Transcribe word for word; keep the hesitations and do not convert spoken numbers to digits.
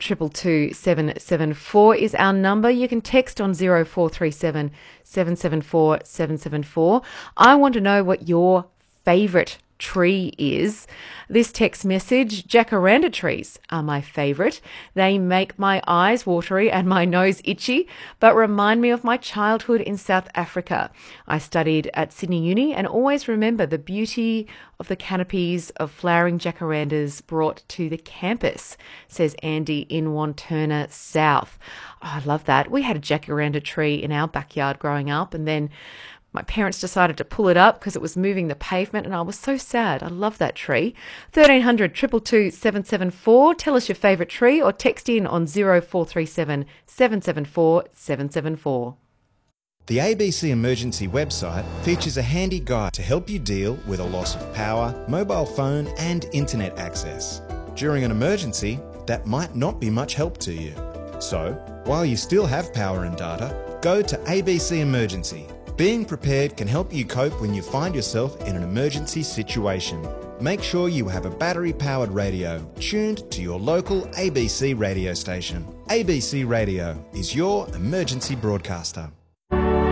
two two seven seven four is our number. You can text on zero four three seven seven seven four seven seven four. I want to know what your favourite tree is. This text message: jacaranda trees are my favourite. They make my eyes watery and my nose itchy, but remind me of my childhood in South Africa. I studied at Sydney Uni and always remember the beauty of the canopies of flowering jacarandas brought to the campus, says Andy in Wanturna South. Oh, I love that. We had a jacaranda tree in our backyard growing up, and then my parents decided to pull it up because it was moving the pavement, and I was so sad. I love that tree. thirteen hundred, two two two, seven seven four. Tell us your favourite tree or text in on zero four three seven seven seven four seven seven four. The A B C Emergency website features a handy guide to help you deal with a loss of power, mobile phone and internet access. During an emergency, that might not be much help to you. So, while you still have power and data, go to A B C Emergency. Being prepared can help you cope when you find yourself in an emergency situation. Make sure you have a battery-powered radio tuned to your local A B C radio station. A B C Radio is your emergency broadcaster.